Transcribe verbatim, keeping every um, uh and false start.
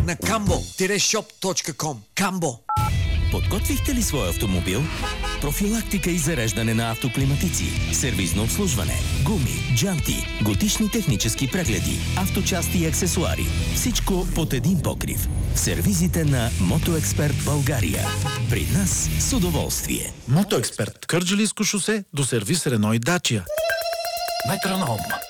на камбо шоп точка ком. Камбо. Подготвихте ли своя автомобил? Профилактика и зареждане на автоклиматици, сервизно обслужване, гуми, джанти, годишни технически прегледи, авточасти и аксесуари. Всичко под един покрив. В сервизите на Мотоексперт България. При нас с удоволствие. Мотоексперт. Кърджалийско шосе до сервис Рено и Дачия. Метроном.